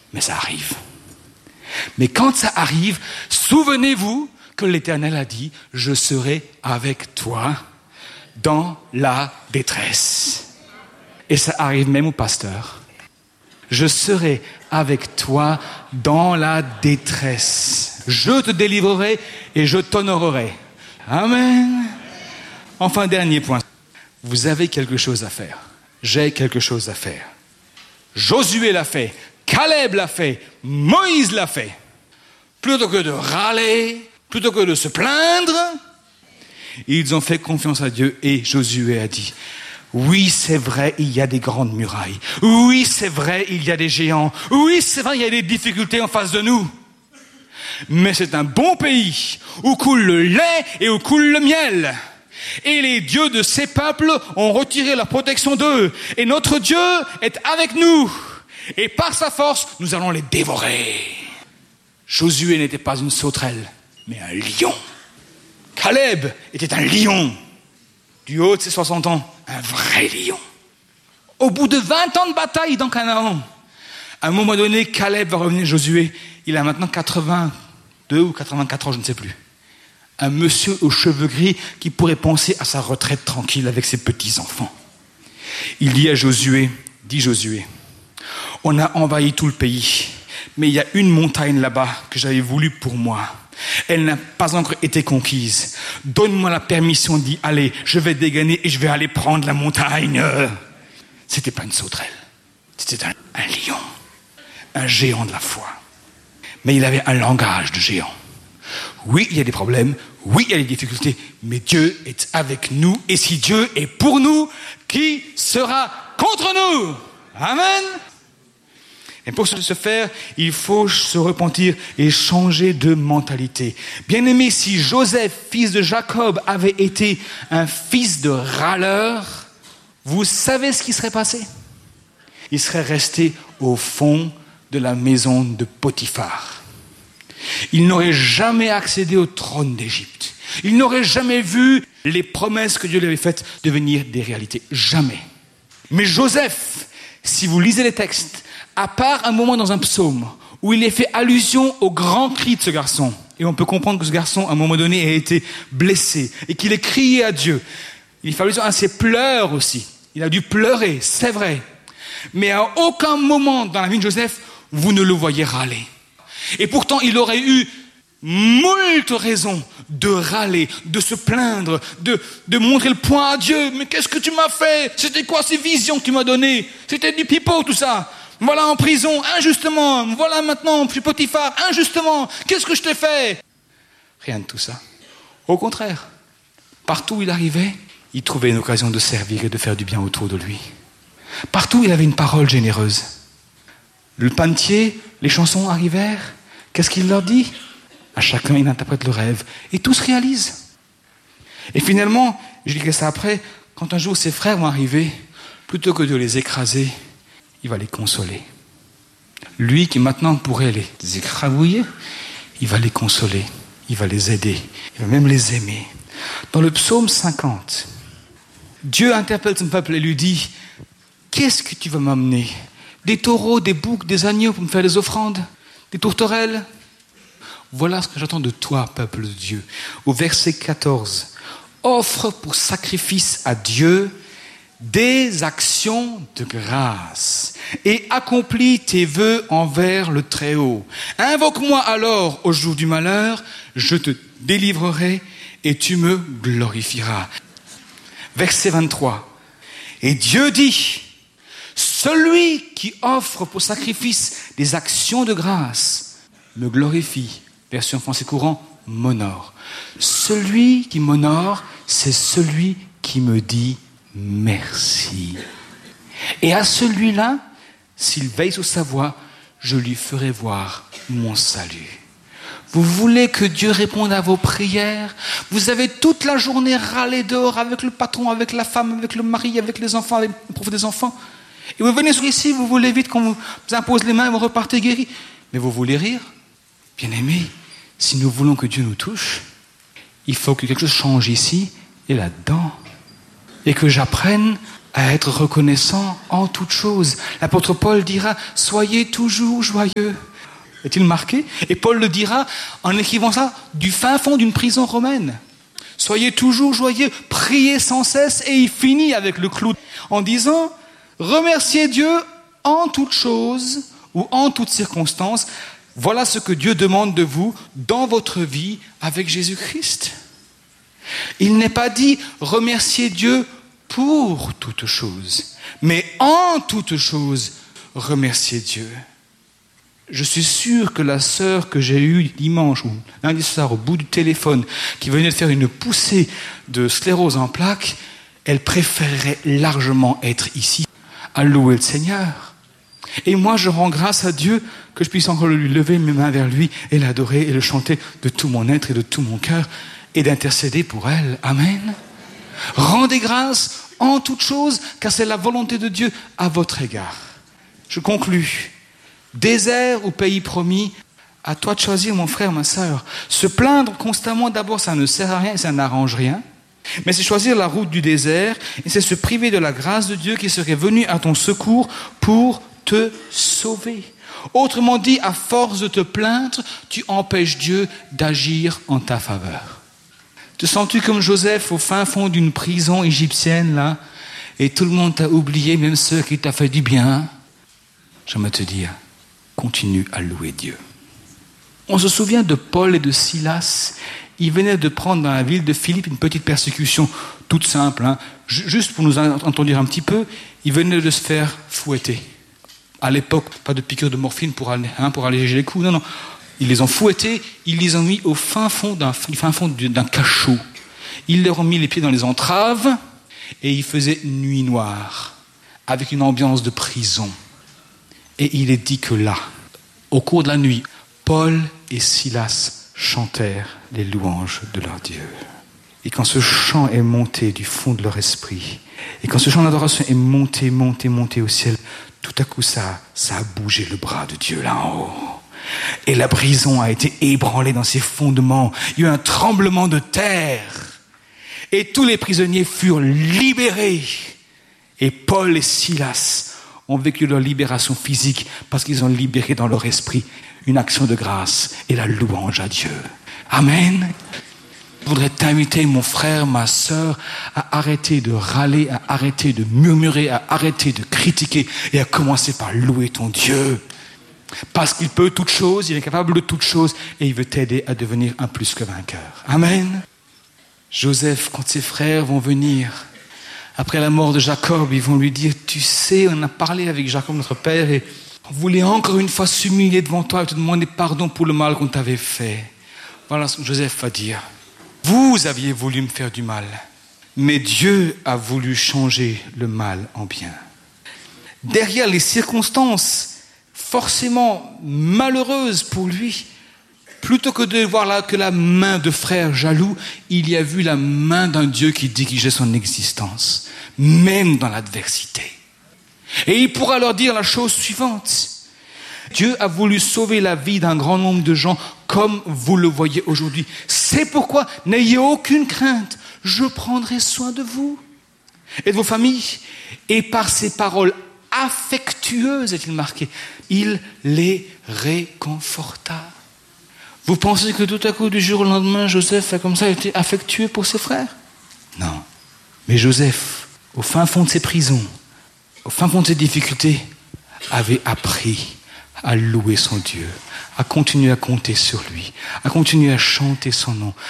Mais ça arrive. Mais quand ça arrive, souvenez-vous que l'Éternel a dit, je serai avec toi dans la détresse. Et ça arrive même au pasteur. Je serai avec toi dans la détresse. Je te délivrerai et je t'honorerai. Amen. Enfin, dernier point. Vous avez quelque chose à faire. J'ai quelque chose à faire. Josué l'a fait. Caleb l'a fait. Moïse l'a fait. Plutôt que de râler, plutôt que de se plaindre, ils ont fait confiance à Dieu et Josué a dit, oui, c'est vrai, il y a des grandes murailles. Oui, c'est vrai, il y a des géants. Oui, c'est vrai, il y a des difficultés en face de nous. Mais c'est un bon pays où coule le lait et où coule le miel. Et les dieux de ces peuples ont retiré leur protection d'eux. Et notre Dieu est avec nous. Et par sa force, nous allons les dévorer. Josué n'était pas une sauterelle, mais un lion. Caleb était un lion. Du haut de ses 60 ans, un vrai lion. Au bout de 20 ans de bataille dans Canaan, à un moment donné, Caleb va revenir Josué. Il a maintenant 82 ou 84 ans, je ne sais plus. Un monsieur aux cheveux gris qui pourrait penser à sa retraite tranquille avec ses petits-enfants. Il dit à Josué, on a envahi tout le pays, mais il y a une montagne là-bas que j'avais voulu pour moi. Elle n'a pas encore été conquise. Donne-moi la permission d'y aller. Je vais dégainer et je vais aller prendre la montagne. C'était pas une sauterelle. C'était un lion. Un géant de la foi. Mais il avait un langage de géant. Oui, il y a des problèmes. Oui, il y a des difficultés. Mais Dieu est avec nous. Et si Dieu est pour nous, qui sera contre nous? Amen. Et pour ce faire, il faut se repentir et changer de mentalité. Bien-aimé, si Joseph, fils de Jacob, avait été un fils de râleur, vous savez ce qui serait passé? Il serait resté au fond de la maison de Potiphar. Il n'aurait jamais accédé au trône d'Égypte. Il n'aurait jamais vu les promesses que Dieu lui avait faites devenir des réalités. Jamais. Mais Joseph, si vous lisez les textes, à part un moment dans un psaume où il est fait allusion au grand cri de ce garçon, et on peut comprendre que ce garçon, à un moment donné, a été blessé et qu'il ait crié à Dieu. Il fait allusion à ses pleurs aussi. Il a dû pleurer, c'est vrai. Mais à aucun moment dans la vie de Joseph, vous ne le voyez râler. Et pourtant, il aurait eu moult raisons de râler, de se plaindre, de montrer le poing à Dieu. Mais qu'est-ce que tu m'as fait? C'était quoi ces visions que tu m'as données? C'était du pipeau tout ça. Voilà en prison, injustement. Voilà maintenant, je suis Potiphar, injustement. Qu'est-ce que je t'ai fait? Rien de tout ça. Au contraire, partout où il arrivait, il trouvait une occasion de servir et de faire du bien autour de lui. Partout, il avait une parole généreuse. Le panetier, les chansons arrivèrent. Qu'est-ce qu'il leur dit? À chacun, il interprète le rêve. Et tout se réalise. Et finalement, je dirai ça après, quand un jour ses frères vont arriver, plutôt que de les écraser, il va les consoler. Lui qui maintenant pourrait les écrabouiller, il va les consoler, il va les aider, il va même les aimer. Dans le psaume 50, Dieu interpelle son peuple et lui dit, qu'est-ce que tu vas m'amener? Des taureaux, des boucs, des agneaux pour me faire des offrandes? Des tourterelles? Voilà ce que j'attends de toi, peuple de Dieu. Au verset 14, offre pour sacrifice à Dieu des actions de grâce et accomplis tes vœux envers le Très-Haut. Invoque-moi alors au jour du malheur, je te délivrerai et tu me glorifieras. Verset 23. Et Dieu dit, celui qui offre pour sacrifice des actions de grâce me glorifie. Version français courant, m'honore. Celui qui m'honore, c'est celui qui me dit merci. Et à celui-là, s'il veille sur sa voie, je lui ferai voir mon salut. Vous voulez que Dieu réponde à vos prières? Vous avez toute la journée râlé dehors avec le patron, avec la femme, avec le mari, avec les enfants, avec le prof des enfants. Et vous venez ici, vous voulez vite qu'on vous impose les mains et vous repartez guéri. Mais vous voulez rire? Bien-aimés, si nous voulons que Dieu nous touche, il faut que quelque chose change ici et là-dedans. Et que j'apprenne à être reconnaissant en toutes choses. L'apôtre Paul dira « Soyez toujours joyeux ». Est-il marqué? Et Paul le dira en écrivant ça du fin fond d'une prison romaine. Soyez toujours joyeux, priez sans cesse, et il finit avec le clou en disant « Remerciez Dieu en toutes choses ou en toutes circonstances. Voilà ce que Dieu demande de vous dans votre vie avec Jésus-Christ. » Il n'est pas dit « Remerciez Dieu pour toutes choses », mais en toutes choses, remerciez Dieu. Je suis sûr que la sœur que j'ai eue dimanche ou lundi soir au bout du téléphone, qui venait de faire une poussée de sclérose en plaques, elle préférerait largement être ici, à louer le Seigneur. Et moi, je rends grâce à Dieu que je puisse encore lui lever mes mains vers lui et l'adorer et le chanter de tout mon être et de tout mon cœur et d'intercéder pour elle. Amen. Rendez grâce en toutes choses, car c'est la volonté de Dieu à votre égard. Je conclus. Désert ou pays promis, à toi de choisir, mon frère, ma sœur. Se plaindre constamment, d'abord, ça ne sert à rien, ça n'arrange rien. Mais c'est choisir la route du désert, et c'est se priver de la grâce de Dieu qui serait venue à ton secours pour te sauver. Autrement dit, à force de te plaindre, tu empêches Dieu d'agir en ta faveur. Te sens-tu comme Joseph au fin fond d'une prison égyptienne, là, et tout le monde t'a oublié, même ceux qui t'ont fait du bien? J'aimerais te dire, continue à louer Dieu. On se souvient de Paul et de Silas. Ils venaient de prendre dans la ville de Philippe une petite persécution toute simple. Juste pour nous entendre un petit peu, ils venaient de se faire fouetter. À l'époque, pas de piqûre de morphine pour alléger les coups. Non. Ils les ont fouettés, ils les ont mis au fin fond d'un cachot. Ils leur ont mis les pieds dans les entraves et il faisait nuit noire, avec une ambiance de prison. Et il est dit que là, au cours de la nuit, Paul et Silas chantèrent les louanges de leur Dieu. Et quand ce chant est monté du fond de leur esprit, et quand ce chant d'adoration est monté au ciel, tout à coup ça a bougé le bras de Dieu là en haut. Et la prison a été ébranlée dans ses fondements. Il y a eu un tremblement de terre. Et tous les prisonniers furent libérés. Et Paul et Silas ont vécu leur libération physique parce qu'ils ont libéré dans leur esprit une action de grâce et la louange à Dieu. Amen. Je voudrais t'inviter, mon frère, ma sœur, à arrêter de râler, à arrêter de murmurer, à arrêter de critiquer et à commencer par louer ton Dieu. Parce qu'il peut toutes choses, il est capable de toutes choses et il veut t'aider à devenir un plus que vainqueur. Amen. Joseph, quand ses frères vont venir après la mort de Jacob, ils vont lui dire, tu sais, on a parlé avec Jacob, notre père, et on voulait encore une fois s'humilier devant toi et te demander pardon pour le mal qu'on t'avait fait. Voilà ce que Joseph va dire. Vous aviez voulu me faire du mal, mais Dieu a voulu changer le mal en bien. Derrière les circonstances forcément malheureuses pour lui, plutôt que de voir là que la main de frères jaloux, il y a vu la main d'un Dieu qui dirigeait son existence, même dans l'adversité. Et il pourra leur dire la chose suivante. Dieu a voulu sauver la vie d'un grand nombre de gens comme vous le voyez aujourd'hui. C'est pourquoi n'ayez aucune crainte. Je prendrai soin de vous et de vos familles. Et par ces paroles affectueuses, est-il marqué, il les réconforta. Vous pensez que tout à coup, du jour au lendemain, Joseph a comme ça été affectueux pour ses frères? Non. Mais Joseph, au fin fond de ses prisons, au fin fond de ses difficultés, avait appris à louer son Dieu, à continuer à compter sur lui, à continuer à chanter son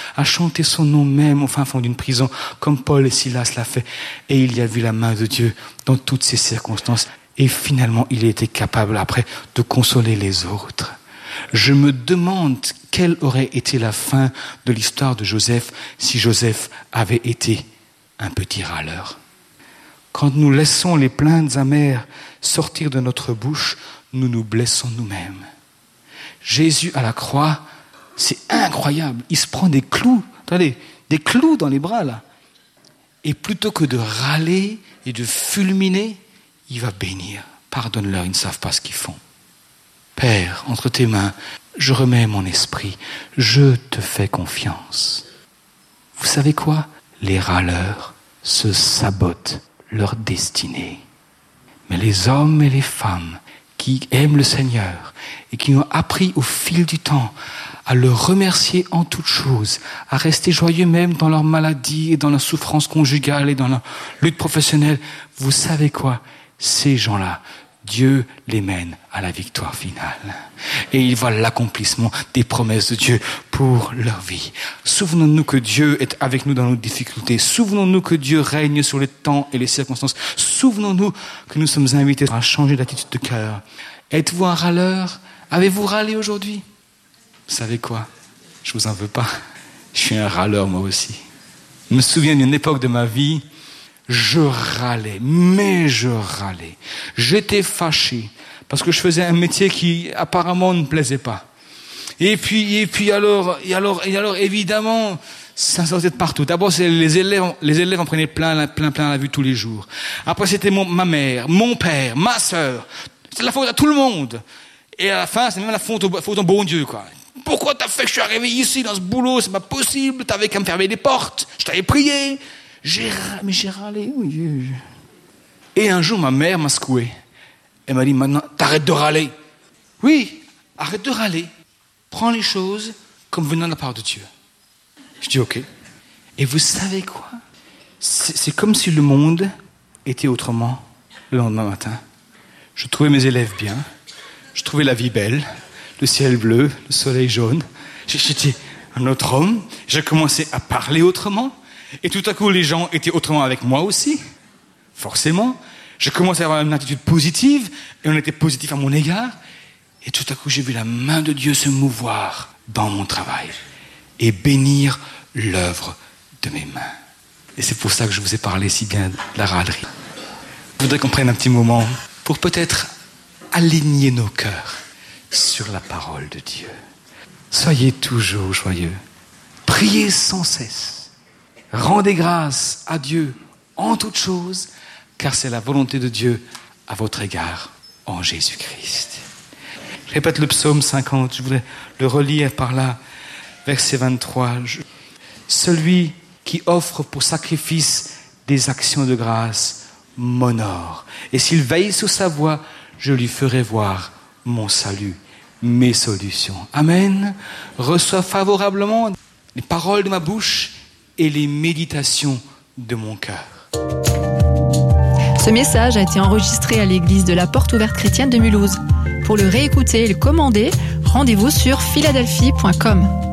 nom même au fin fond d'une prison, comme Paul et Silas l'a fait. Et il y a vu la main de Dieu dans toutes ces circonstances. Et finalement, il a été capable après de consoler les autres. Je me demande quelle aurait été la fin de l'histoire de Joseph si Joseph avait été un petit râleur. Quand nous laissons les plaintes amères sortir de notre bouche, nous nous blessons nous-mêmes. Jésus à la croix, c'est incroyable. Il se prend des clous dans les bras là. Et plutôt que de râler et de fulminer, il va bénir. Pardonne-leur, ils ne savent pas ce qu'ils font. Père, entre tes mains, je remets mon esprit. Je te fais confiance. Vous savez quoi? Les râleurs se sabotent leur destinée. Mais les hommes et les femmes qui aiment le Seigneur et qui ont appris au fil du temps à le remercier en toutes choses, à rester joyeux même dans leur maladie et dans leur souffrance conjugale et dans leur lutte professionnelle, vous savez quoi? Ces gens-là, Dieu les mène à la victoire finale. Et ils voient l'accomplissement des promesses de Dieu pour leur vie. Souvenons-nous que Dieu est avec nous dans nos difficultés. Souvenons-nous que Dieu règne sur les temps et les circonstances. Souvenons-nous que nous sommes invités à changer d'attitude de cœur. Êtes-vous un râleur? Avez-vous râlé aujourd'hui? Vous savez quoi? Je vous en veux pas. Je suis un râleur moi aussi. Je me souviens d'une époque de ma vie, je râlais, mais je râlais. J'étais fâché parce que je faisais un métier qui apparemment ne me plaisait pas. Et puis alors évidemment, ça sortait de partout. D'abord, c'est les élèves en prenaient plein la vue tous les jours. Après, c'était ma mère, mon père, ma sœur. C'est la faute à tout le monde. Et à la fin, c'est même la faute au bon Dieu, quoi. Pourquoi t'as fait que je suis arrivé ici dans ce boulot? C'est pas possible. T'avais qu'à me fermer les portes. Je t'avais prié. J'ai râlé. Oui. Et un jour, ma mère m'a secoué. Elle m'a dit, maintenant, t'arrêtes de râler. Oui, arrête de râler. Prends les choses comme venant de la part de Dieu. Je dis, ok. Et vous savez quoi? C'est comme si le monde était autrement le lendemain matin. Je trouvais mes élèves bien. Je trouvais la vie belle. Le ciel bleu, le soleil jaune. J'étais un autre homme. J'ai commencé à parler autrement. Et tout à coup, les gens étaient autrement avec moi aussi. Forcément. J'ai commencé à avoir une attitude positive. Et on était positif à mon égard. Et tout à coup, j'ai vu la main de Dieu se mouvoir dans mon travail. Et bénir l'œuvre de mes mains. Et c'est pour ça que je vous ai parlé si bien de la râlerie. Je voudrais qu'on prenne un petit moment pour peut-être aligner nos cœurs sur la parole de Dieu. Soyez toujours joyeux. Priez sans cesse. Rendez grâce à Dieu en toutes choses, car c'est la volonté de Dieu à votre égard en Jésus-Christ. Je répète le psaume 50, je voudrais le relire par là, verset 23. Celui qui offre pour sacrifice des actions de grâce m'honore. Et s'il veille sur sa voie, je lui ferai voir mon salut, mes solutions. Amen. Reçois favorablement les paroles de ma bouche et les méditations de mon cœur. Ce message a été enregistré à l'église de la Porte Ouverte Chrétienne de Mulhouse. Pour le réécouter et le commander, rendez-vous sur philadelphie.com.